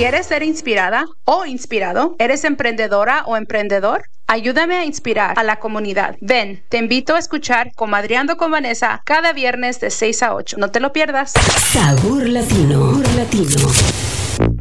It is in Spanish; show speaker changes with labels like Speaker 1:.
Speaker 1: ¿Quieres ser inspirada o inspirado? ¿Eres emprendedora o emprendedor? Ayúdame a inspirar a la comunidad. Ven, te invito a escuchar Comadreando con Vanessa cada viernes de 6 a 8. No te lo pierdas.
Speaker 2: Sabor Latino. Sabor Latino.